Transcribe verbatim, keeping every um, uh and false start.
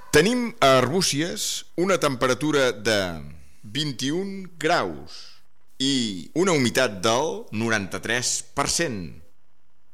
Tenim a Arbúcies una temperatura de vint-i-un graus i una humitat del noranta-tres per cent.